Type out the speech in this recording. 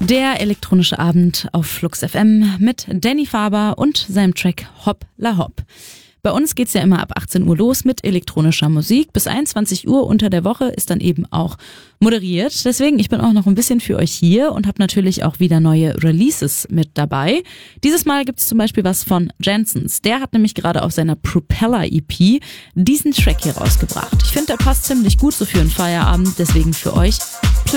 Der elektronische Abend auf Flux FM mit Danny Faber und seinem Track Hop La Hop. Bei uns geht's ja immer ab 18 Uhr los mit elektronischer Musik. Bis 21 Uhr unter der Woche ist dann eben auch moderiert. Deswegen, ich bin auch noch ein bisschen für euch hier und habe natürlich auch wieder neue Releases mit dabei. Dieses Mal gibt's zum Beispiel was von Jansons. Der hat nämlich gerade auf seiner Propeller EP diesen Track hier rausgebracht. Ich finde, der passt ziemlich gut so für einen Feierabend. Deswegen für euch